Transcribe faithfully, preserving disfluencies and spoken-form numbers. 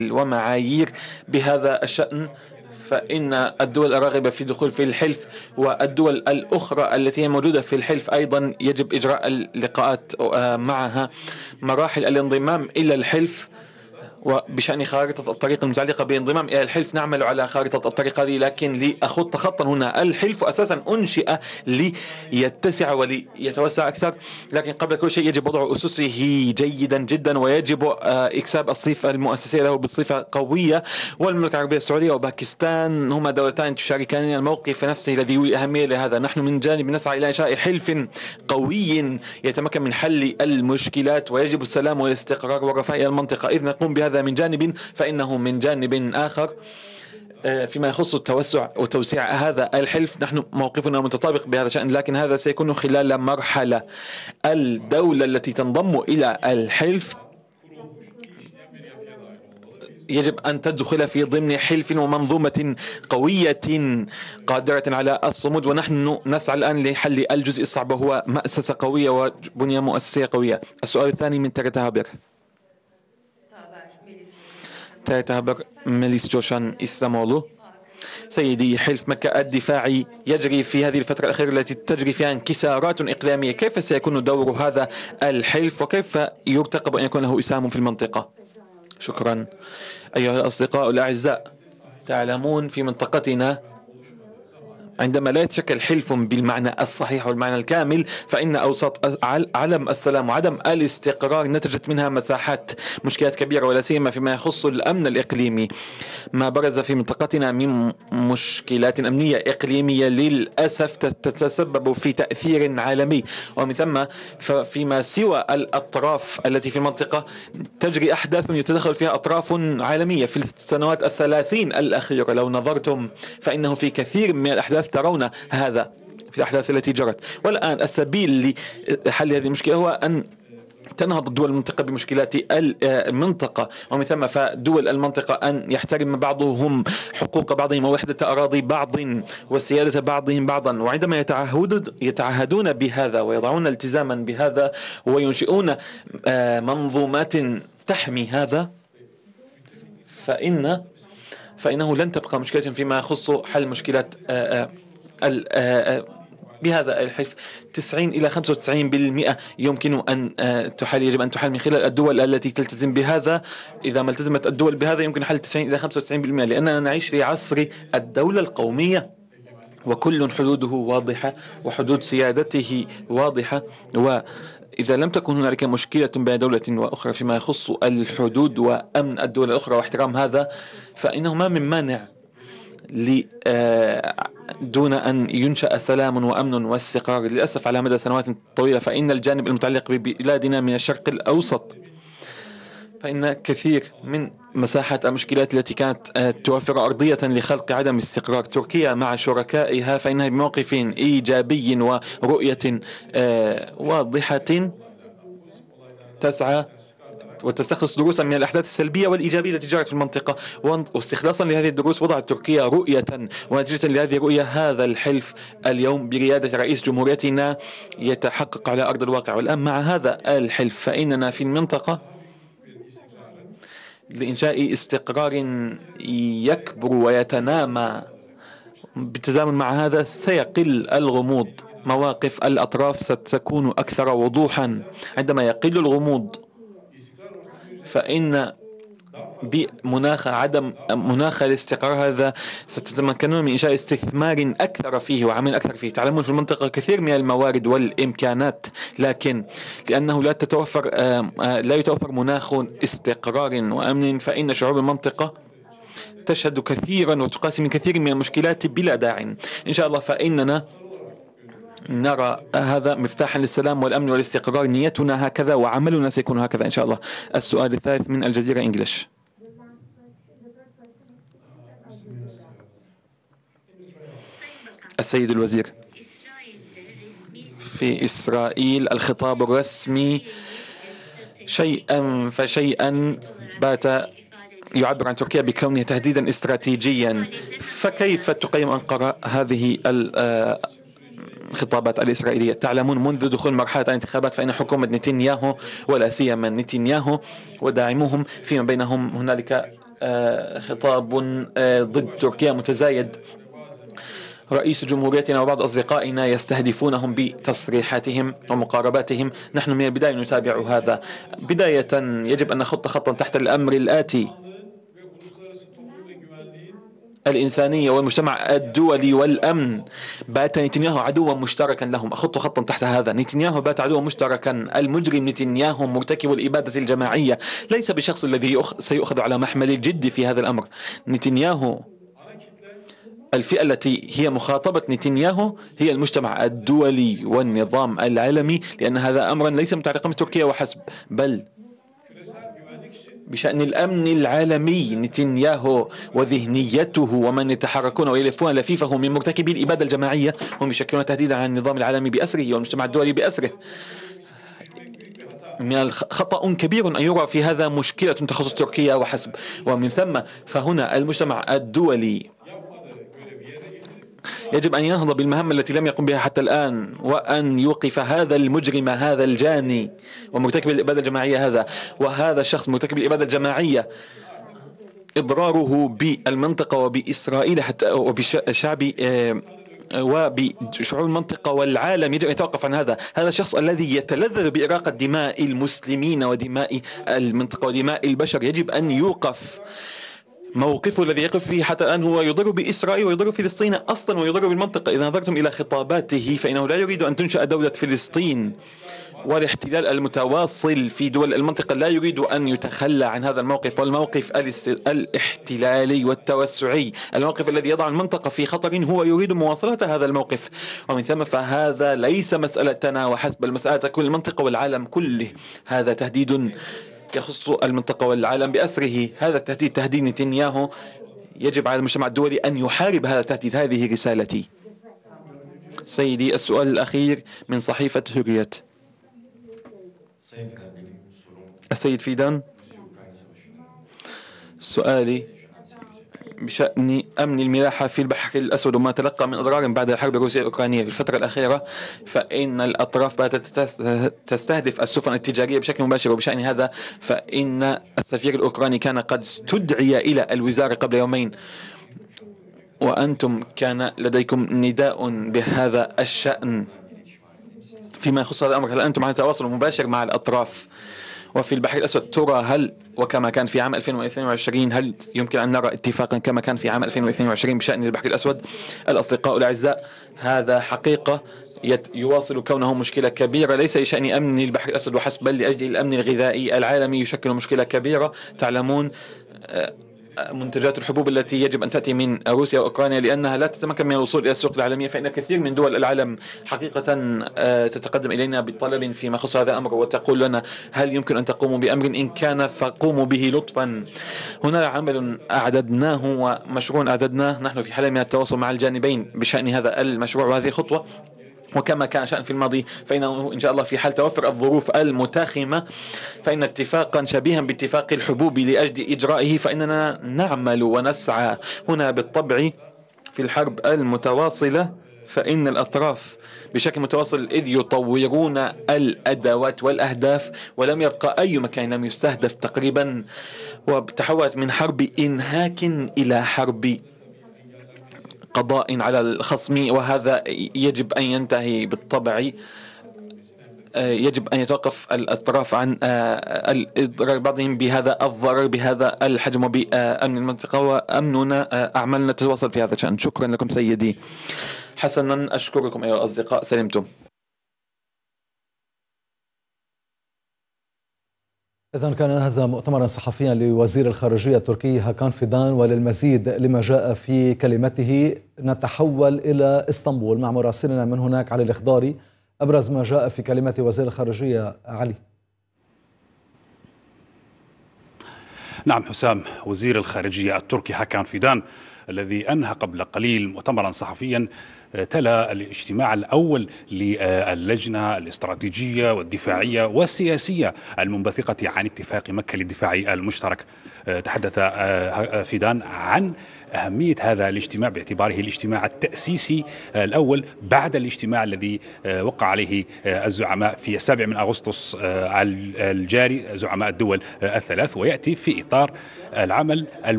ومعايير بهذا الشأن، فإن الدول الراغبة في الدخول في الحلف والدول الأخرى التي هي موجودة في الحلف أيضا يجب إجراء اللقاءات معها. مراحل الانضمام إلى الحلف وبشأن خارطة الطريق المتعلقة بانضمام إلى الحلف، نعمل على خارطة الطريق هذه، لكن لأخط خطا هنا. الحلف أساسا أنشئ ليتسع وليتوسع أكثر، لكن قبل كل شيء يجب وضع أسسه جيدا جدا، ويجب إكساب الصفة المؤسسية له بصفة قوية. والمملكة العربية السعودية وباكستان هما دولتان تشاركان الموقف نفسه الذي يولي أهمية لهذا. نحن من جانب نسعى إلى إنشاء حلف قوي يتمكن من حل المشكلات، ويجب السلام والاستقرار والرفاه المنطقة. إذ نقوم بهذا من جانب، فإنه من جانب آخر فيما يخص التوسع وتوسيع هذا الحلف نحن موقفنا متطابق بهذا الشأن، لكن هذا سيكون خلال مرحلة. الدولة التي تنضم إلى الحلف يجب أن تدخل في ضمن حلف ومنظومة قوية قادرة على الصمود، ونحن نسعى الآن لحل الجزء الصعب وهو مؤسسة قوية وبنية مؤسسية قوية. السؤال الثاني من تريتا هابر. تريتا هابر ميليس جوشان إسلامولو. سيدي، حلف مكة الدفاعي يجري في هذه الفترة الأخيرة التي تجري فيها انكسارات إقليمية. كيف سيكون دور هذا الحلف وكيف يرتقب أن يكون له إسهام في المنطقة؟ شكرا. أيها الأصدقاء الأعزاء، تعلمون في منطقتنا عندما لا يتشكل حلف بالمعنى الصحيح والمعنى الكامل، فإن أوساط علم السلام وعدم الاستقرار نتجت منها مساحات مشكلات كبيرة، ولا سيما فيما يخص الأمن الإقليمي. ما برز في منطقتنا من مشكلات أمنية إقليمية للأسف تتسبب في تأثير عالمي، ومن ثم فيما سوى الأطراف التي في المنطقة تجري أحداث يتدخل فيها أطراف عالمية. في السنوات الثلاثين الأخيرة لو نظرتم فإنه في كثير من الأحداث ترون هذا في الأحداث التي جرت. والآن السبيل لحل هذه المشكلة هو أن تنهض الدول المنطقة بمشكلات المنطقة، ومن ثم فدول المنطقة أن يحترم بعضهم حقوق بعضهم ووحدة أراضي بعض وسيادة بعضهم بعضا. وعندما يتعهد يتعهدون بهذا ويضعون التزاما بهذا وينشئون منظومات تحمي هذا، فإن فإنه لن تبقى مشكلة فيما يخص حل مشكلات بهذا الحلف. تسعين إلى خمسة وتسعين بالمئة يمكن أن تحل، يجب أن تحل من خلال الدول التي تلتزم بهذا. إذا ما التزمت الدول بهذا يمكن حل تسعين إلى خمسة وتسعين بالمئة، لأننا نعيش في عصر الدولة القومية وكل حدوده واضحة وحدود سيادته واضحة. وإذا لم تكن هنالك مشكلة بين دولة وأخرى فيما يخص الحدود وأمن الدول الأخرى واحترام هذا، فإنه ما من مانع دون أن ينشأ سلام وأمن واستقرار. للأسف على مدى سنوات طويلة فإن الجانب المتعلق ببلادنا من الشرق الأوسط، فإن كثير من مساحة المشكلات التي كانت توفر أرضية لخلق عدم استقرار. تركيا مع شركائها فإنها بموقف إيجابي ورؤية واضحة تسعى وتستخلص دروسا من الأحداث السلبية والإيجابية التي جرت في المنطقة، واستخلاصا لهذه الدروس وضعت تركيا رؤية، ونتيجة لهذه الرؤية هذا الحلف اليوم برئاسة رئيس جمهوريتنا يتحقق على أرض الواقع. والآن مع هذا الحلف فإننا في المنطقة لإنشاء استقرار يكبر ويتنامى. بالتزامن مع هذا سيقل الغموض، مواقف الأطراف ستكون أكثر وضوحا. عندما يقل الغموض فإن بمناخ عدم مناخ الاستقرار هذا ستتمكنون من إنشاء استثمار أكثر فيه وعمل أكثر فيه. تعلمون في المنطقة كثير من الموارد والإمكانات، لكن لأنه لا تتوفر لا يتوفر مناخ استقرار وأمن فإن شعوب المنطقة تشهد كثيرا وتقاسي من كثير من المشكلات بلا داع. إن شاء الله فإننا نرى هذا مفتاحا للسلام والأمن والاستقرار. نيتنا هكذا وعملنا سيكون هكذا إن شاء الله. السؤال الثالث من الجزيرة إنجليش. السيد الوزير، في إسرائيل الخطاب الرسمي شيئا فشيئا بات يعبر عن تركيا بكونها تهديدا استراتيجيا، فكيف تقيم أنقرة هذه الخطابات الإسرائيلية؟ تعلمون منذ دخول مرحلة الانتخابات فإن حكومة نتنياهو ولا سيما نتنياهو وداعموهم فيما بينهم هنالك خطاب ضد تركيا متزايد. رئيس جمهوريتنا وبعض أصدقائنا يستهدفونهم بتصريحاتهم ومقارباتهم. نحن من البداية نتابع هذا. بداية يجب أن نخط خطا تحت الأمر الآتي: الإنسانية والمجتمع الدولي والأمن. بات نتنياهو عدوا مشتركا لهم. أخط خطا تحت هذا. نتنياهو بات عدوا مشتركا. المجرم نتنياهو مرتكب الإبادة الجماعية ليس بشخص الذي سيؤخذ على محمل الجد في هذا الأمر. نتنياهو، الفئة التي هي مخاطبة نتنياهو هي المجتمع الدولي والنظام العالمي، لأن هذا أمرا ليس متعلقا بتركيا وحسب، بل بشأن الأمن العالمي. نتنياهو وذهنيته ومن يتحركون ويلفون لفيفه من مرتكبي الإبادة الجماعية هم يشكلون تهديدا على النظام العالمي بأسره والمجتمع الدولي بأسره. من الخطأ كبير أن يرى في هذا مشكلة تخص تركيا وحسب، ومن ثم فهنا المجتمع الدولي يجب أن ينهض بالمهمة التي لم يقم بها حتى الآن، وأن يوقف هذا المجرم، هذا الجاني ومرتكب الإبادة الجماعية هذا، وهذا الشخص مرتكب الإبادة الجماعية إضراره بالمنطقة وبإسرائيل حتى وبشعب وبشعوب المنطقة والعالم. يجب أن يتوقف عن هذا. هذا الشخص الذي يتلذذ بإراقة دماء المسلمين ودماء المنطقة ودماء البشر يجب أن يوقف. موقفه الذي يقف فيه حتى الآن هو يضر بإسرائيل ويضر فلسطين أصلا ويضر بالمنطقة. إذا نظرتم إلى خطاباته فإنه لا يريد أن تنشأ دولة فلسطين، والاحتلال المتواصل في دول المنطقة لا يريد أن يتخلى عن هذا الموقف، والموقف الاحتلالي والتوسعي، الموقف الذي يضع المنطقة في خطر، هو يريد مواصلة هذا الموقف. ومن ثم فهذا ليس مسألتنا وحسب، المسألة كل المنطقة والعالم كله. هذا تهديد يخص المنطقة والعالم بأسره. هذا التهديد تهديد نتنياهو. يجب على المجتمع الدولي أن يحارب هذا التهديد. هذه رسالتي. سيدي، السؤال الأخير من صحيفة هوريت. السيد فيدان، سؤالي بشأن أمن الملاحة في البحر الأسود وما تلقى من أضرار بعد الحرب الروسية الأوكرانية. في الفترة الأخيرة فإن الأطراف باتت تستهدف السفن التجارية بشكل مباشر، وبشأن هذا فإن السفير الأوكراني كان قد استدعي إلى الوزارة قبل يومين، وأنتم كان لديكم نداء بهذا الشأن. فيما يخص هذا الأمر، هل أنتم على تواصل مباشر مع الأطراف وفي البحر الأسود؟ ترى هل وكما كان في عام ألفين واثنين وعشرين هل يمكن أن نرى اتفاقا كما كان في عام ألفين واثنين وعشرين بشأن البحر الأسود؟ الأصدقاء الأعزاء، هذا حقيقة يواصل كونه مشكلة كبيرة ليس لشأن أمن البحر الأسود وحسب، بل لأجل الأمن الغذائي العالمي يشكل مشكلة كبيرة. تعلمون منتجات الحبوب التي يجب أن تأتي من روسيا وأوكرانيا لأنها لا تتمكن من الوصول إلى السوق العالمية، فإن كثير من دول العالم حقيقة تتقدم إلينا بطلب فيما يخص هذا الأمر وتقول لنا هل يمكن أن تقوموا بأمر؟ إن كان فقوموا به لطفا. هنا عمل أعددناه ومشروع أعددناه، نحن في حالة من التواصل مع الجانبين بشأن هذا المشروع وهذه الخطوة، وكما كان شأن في الماضي فإنه إن شاء الله في حال توفر الظروف المتاخمة فإن اتفاقا شبيها باتفاق الحبوب لأجل إجرائه فإننا نعمل ونسعى. هنا بالطبع في الحرب المتواصلة فإن الأطراف بشكل متواصل إذ يطورون الأدوات والأهداف، ولم يبقى أي مكان لم يستهدف تقريبا، وتحولت من حرب إنهاك إلى حرب قضاء على الخصم، وهذا يجب أن ينتهي بالطبع. يجب أن يتوقف الأطراف عن الإضرار بعضهم بهذا الضرر بهذا الحجم وبأمن المنطقة وأمننا. أعمالنا تتواصل في هذا الشأن. شكرا لكم سيدي. حسنا، أشكركم أيها الأصدقاء. سلمتم. إذن كان هذا مؤتمرا صحفيا لوزير الخارجية التركي هاكان فيدان. وللمزيد لما جاء في كلمته نتحول إلى إسطنبول مع مراسلنا من هناك علي الإخضاري. أبرز ما جاء في كلمة وزير الخارجية علي. نعم حسام، وزير الخارجية التركي هاكان فيدان الذي أنهى قبل قليل مؤتمرا صحفيا تلا الاجتماع الأول للجنة الاستراتيجية والدفاعية والسياسية المنبثقة عن اتفاق مكة للدفاع المشترك. تحدث فيدان عن أهمية هذا الاجتماع باعتباره الاجتماع التأسيسي الأول بعد الاجتماع الذي وقع عليه الزعماء في السابع من أغسطس الجاري، زعماء الدول الثلاث، ويأتي في إطار العمل